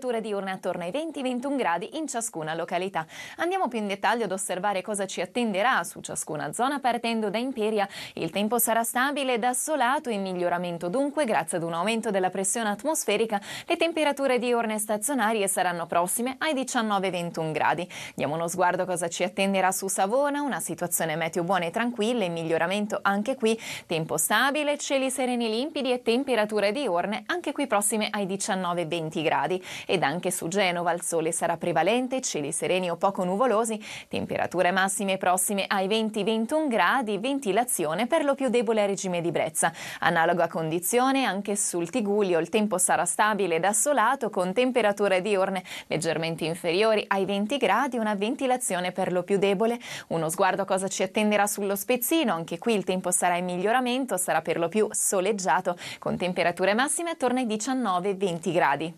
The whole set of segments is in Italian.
temperature diurne attorno ai 20-21 gradi in ciascuna località. Andiamo più in dettaglio ad osservare cosa ci attenderà su ciascuna zona partendo da Imperia. Il tempo sarà stabile ed assolato, in miglioramento dunque grazie ad un aumento della pressione atmosferica. Le temperature diurne stazionarie saranno prossime ai 19-21 gradi. Diamo uno sguardo a cosa ci attenderà su Savona, una situazione meteo buona e tranquilla, in miglioramento anche qui, tempo stabile, cieli sereni limpidi e temperature diurne anche qui prossime ai 19-20 gradi. Ed anche su Genova il sole sarà prevalente, cieli sereni o poco nuvolosi, temperature massime prossime ai 20-21 gradi, ventilazione per lo più debole a regime di brezza. Analoga condizione anche sul Tigullio, il tempo sarà stabile ed assolato con temperature diurne leggermente inferiori ai 20 gradi, una ventilazione per lo più debole. Uno sguardo a cosa ci attenderà sullo Spezzino, anche qui il tempo sarà in miglioramento, sarà per lo più soleggiato con temperature massime attorno ai 19-20 gradi.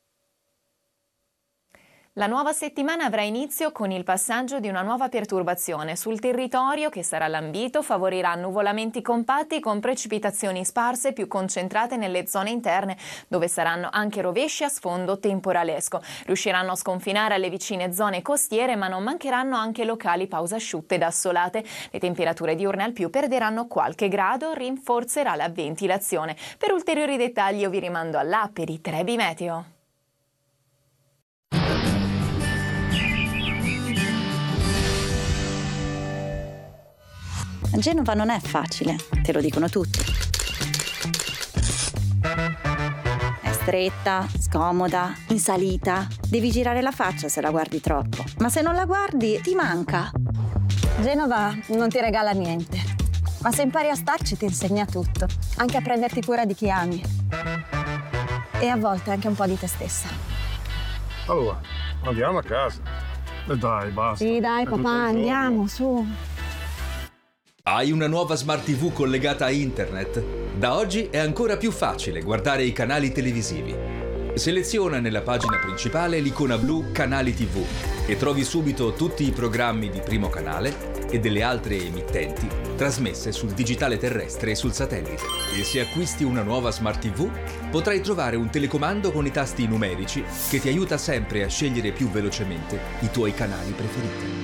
La nuova settimana avrà inizio con il passaggio di una nuova perturbazione sul territorio che sarà lambito, favorirà annuvolamenti compatti con precipitazioni sparse più concentrate nelle zone interne, dove saranno anche rovesci a sfondo temporalesco. Riusciranno a sconfinare alle vicine zone costiere, ma non mancheranno anche locali pause asciutte ed assolate. Le temperature diurne al più perderanno qualche grado, rinforzerà la ventilazione. Per ulteriori dettagli io vi rimando all'app per i Trebi Meteo. Genova non è facile, te lo dicono tutti. È stretta, scomoda, in salita. Devi girare la faccia se la guardi troppo. Ma se non la guardi, ti manca. Genova non ti regala niente. Ma se impari a starci ti insegna tutto. Anche a prenderti cura di chi ami. E a volte anche un po' di te stessa. Allora, andiamo a casa. E dai, basta. Sì, dai, papà, andiamo, su. Hai una nuova Smart TV collegata a internet? Da oggi è ancora più facile guardare i canali televisivi. Seleziona nella pagina principale l'icona blu Canali TV e trovi subito tutti i programmi di Primo Canale e delle altre emittenti trasmesse sul digitale terrestre e sul satellite. E se acquisti una nuova Smart TV, potrai trovare un telecomando con i tasti numerici che ti aiuta sempre a scegliere più velocemente i tuoi canali preferiti.